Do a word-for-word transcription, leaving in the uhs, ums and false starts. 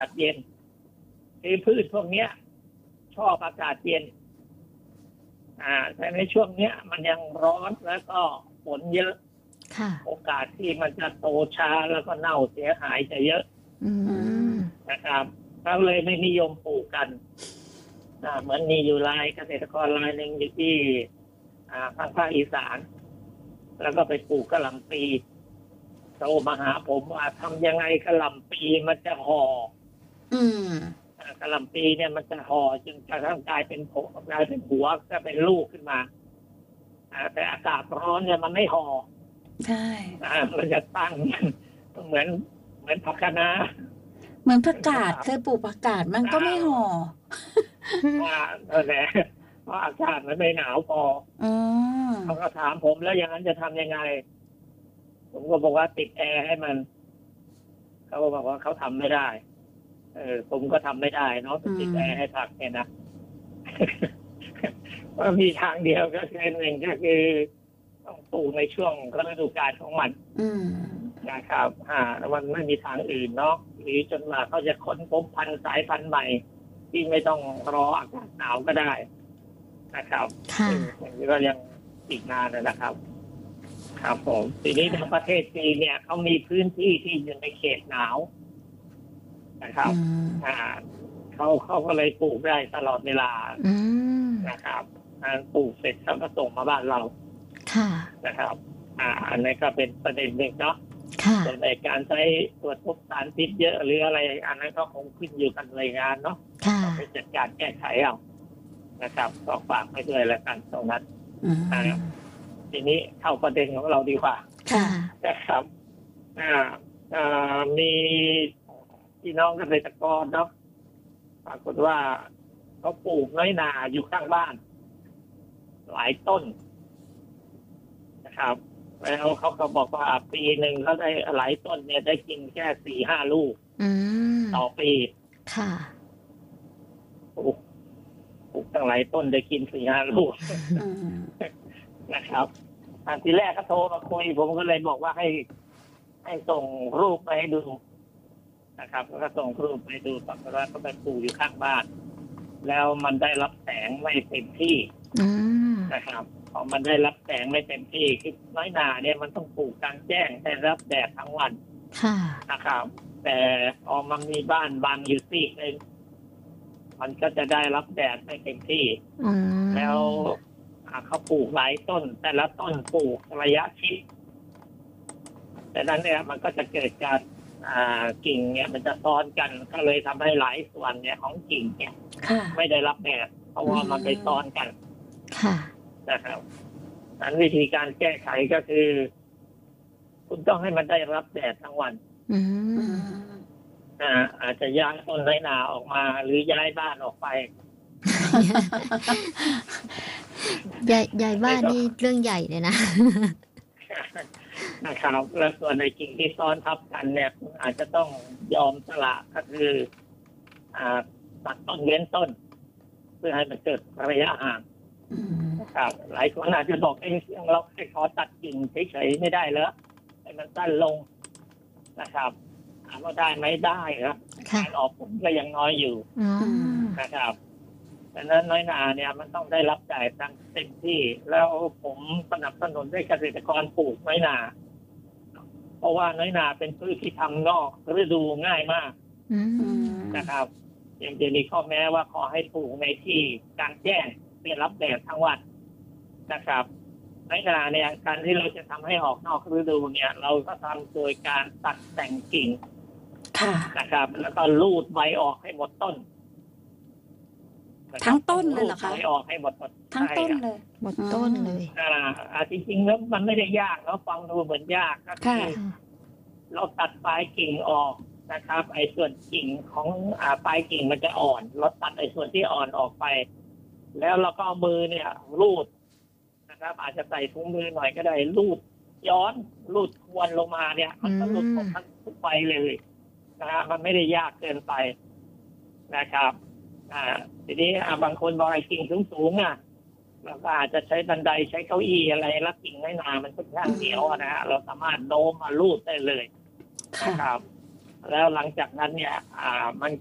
ศเย็นคือพืชพวกเนี้ย ชอบอากาศเย็นอ่าแต่ในช่วงเนี้ย มันยังร้อนแล้วก็ฝนเยอะโอกาสที่มันจะโตช้าแล้วก็เน่าเสียหายจะเยอะนะครับเขาเลยไม่นิยมปลูกกันอ่าเหมือนมีอยู่รายเกษตรกรรายหนึ่งอยู่ที่อ่าทางภาคอีสานแล้วก็ไปปลูกกะหล่ำปีโทรมาหาผมว่าทำยังไงกะหล่ำปีมันจะห่ออืมกะหล่ำปีเนี่ยมันจะห่อจนกระทั่งกลายเป็นผงกลายเป็นหัวก็เป็นลูกขึ้นมาแต่อากาศร้อนเนี่ยมันไม่ห่อใช่มันจะตั้งเหมือนเหมือนผักคะน้าเหมือนผักกาดเคยปลูกผักกาดมันก็ไม่ห่อนั่นแหละเพราะอากาศมันไม่หนาวพอเขาก็ถามผมแล้วอย่างนั้นจะทำยังไงผมก็บอกว่าติดแอร์ให้มันเขาก็บอกว่าเขาทำไม่ได้เออผมก็ทำไม่ได้เนาะติดแอร์ให้ผักเนี่ยนะว่ามีทางเดียวก็คือหนึ่งก็คือต้องปลูกในช่วงฤดูกาลของมันนะครับอ่าแล้วมันไม่มีทางอื่นเนาะหรือจนมาเขาจะค้นพบพันธุ์สายพันธุ์ใหม่ที่ไม่ต้องรออากาศหนาวก็ได้นะครับอย่างนี้ก็ยังอีกนานนะครับครับผมทีนี้ทางประเทศจีนเนี่ยเขามีพื้นที่ที่อยู่ในเขตหนาวนะครับอ่าเขาเขาก็เลยปลูกได้ตลอดเวลานะครับปลูกเสร็จเขาก็ส่งมาบ้านเรานะครับอ่าอันนี้ก็เป็นประเด็นหนึ่งเนาะส่วนในการใช้ตรวจพบสารพิษเยอะหรืออะไรอันนั้นก็คงขึ้นอยู่กับหน่วยงานเนาะต้องไปจัดการแก้ไขเอานะครับก็ฝากไปด้วยแล้วกันตรงนั้นทีนี้เข้าประเด็นของเราดีกว่านะครับอ่าอ่ามีพี่น้องเกษตรกรเนาะปรากฏว่าเขาปลูกน้อยนาอยู่ข้างบ้านหลายต้นนะครับแล้วเขาก็บอกว่าปีหนึ่งเขาได้หลายต้นเนี่ยได้กินแค่สี่ห้าลูกต่อปีค่ะปลูกปลูกตั้งหลายต้นได้กินสี่ห้าลูกนะครับอันที่แรกก็โทรมาคุยผมก็เลยบอกว่าให้ให้ส่งรูปไปให้ดูนะครับแล้วก็ส่งรูปไปดูปรากฏว่าเขาไปปลูกอยู่ข้างบ้านแล้วมันได้รับแสงไม่เต็มที่นะครับพอมันได้รับแสงไม่เต็มที่คือน้อยนาเนี่ยมันต้องปลูกกลางแจ้งได้รับแดดทั้งวันนะครับแต่พอมันมีบ้านบางอยู่ซีกนึงมันก็จะได้รับแดดไม่เต็มที่แล้วเขาปลูกหลายต้นแต่ละต้นปลูกระยะชิดแต่นั้นเนี่ยมันก็จะเกิดการกิ่งเนี่ยมันจะซ้อนกันก็เลยทำให้หลายส่วนเนี่ยของกิ่งเนี่ยไม่ได้รับแดดเพราะว่ามันไปซ้อนกันนะครับนั้นวิธีการแก้ไขก็คือคุณต้องให้มันได้รับแดดทั้งวันอ่าอาจจะย้ายต้นน้อยนาออกมาหรือย้ายบ้านออกไปย้ายย้ายบ้านนี่เรื่องใหญ่เลยนะนะครับแล้วส่วนในกิ่งที่ซ้อนทับกันเนี่ยอาจจะต้องยอมสละก็คืออ่าตัดต้นเว้นต้นเพื่อให้มันเกิดระยะห่างนะครับหลายคนอาจจะบอกเองเราแค่ขอตัดกิ่งเฉยๆไม่ได้แล้วให้มันสั้นลงนะครับถามว่าได้ไหมได้ครับการออกผลก็ยังน้อยอยู่นะครับดังนั้นน้อยนาเนี่ยมันต้องได้รับจ่ายตั้งเต็มที่แล้วผมสนับสนุนให้เกษตรกรปลูกน้อยนาเพราะว่าน้อยนาเป็นพืชที่ทำนอกฤดูง่ายมากนะครับยังจะมีข้อแม้ว่าขอให้ปลูกในที่กลางแจ้งได้รับแดดทั้งวันนะครับน้อยนาเนี่ยการที่เราจะทำให้ออกนอกฤดูเนี่ยเราก็ทำโดยการตัดแต่งกิ่งนะครับแล้วก็ลูดใบออกให้หมดต้นทั้งต้นเลยเหรอคะไม่ออกให้หมดหมดทั้งต้นเลยหมดต้นเลยอ่าจริงๆแล้วมันไม่ได้ยากแล้วฟังดูเหมือนยากก็คือเราตัดปลายกิ่งออกนะครับไอ้ส่วนกิ่งของอ่าปลายกิ่งมันจะอ่อนเราตัดไอ้ส่วนที่อ่อนออกไปแล้วเราก็เอามือเนี่ยลูดนะครับอาจจะใส่ถุงมือหน่อยก็ได้ลูดย้อนลูดทวนลงมาเนี่ยมันก็หลุดออกทั้งทุกใบเลยนะฮะมันไม่ได้ยากเกินไปนะครับอ่าทีนี้บางคนบอกไอ้กิ่งสูงๆอ่ะเราก็อาจจะใช้บันไดใช้เก้าอี้อะไรแล้วกิ่งน้อยนามันค่อนข้างเหนียวนะฮะเราสามารถโน้มมาลูดได้เลยนะครับแล้วหลังจากนั้นเนี่ย อ่ามัน